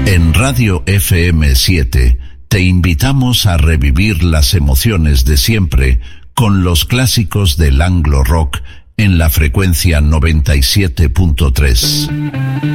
En Radio FM7 te invitamos a revivir las emociones de siempre con los clásicos del Anglo Rock en la frecuencia 97.3.